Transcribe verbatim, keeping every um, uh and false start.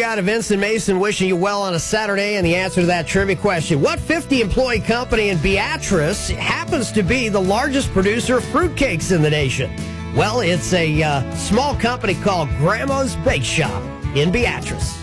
got a Vincent Mason wishing you well on a Saturday, and the answer to that trivia question. What fifty-employee company in Beatrice happens to be the largest producer of fruitcakes in the nation? Well, it's a uh, small company called Grandma's Bake Shop in Beatrice.